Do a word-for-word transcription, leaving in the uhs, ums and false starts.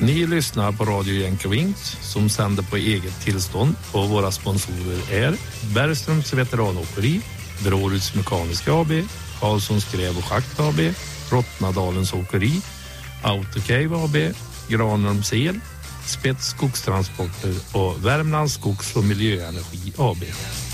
Ni lyssnar på Radio Jänkevinks som sänder på eget tillstånd och våra sponsorer är Bergströms veteranåkeri, Bråruds Mekaniska A B, Karlssons Gräv och Schakt A B, Rottnadalens åkeri, Autocave A B, Granholms El, Spets skogstransporter och Värmlands skogs- och miljöenergi A B.